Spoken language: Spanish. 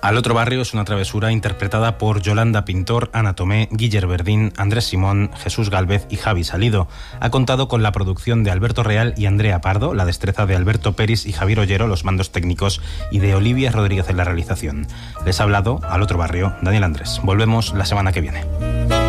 Al otro barrio es una travesura interpretada por Yolanda Pintor, Ana Tomé, Guiller Verdín, Andrés Simón, Jesús Gálvez y Javi Salido. Ha contado con la producción de Alberto Real y Andrea Pardo, la destreza de Alberto Peris y Javier Ollero, los mandos técnicos, y de Olivia Rodríguez en la realización. Les ha hablado, Al otro barrio, Daniel Andrés. Volvemos la semana que viene.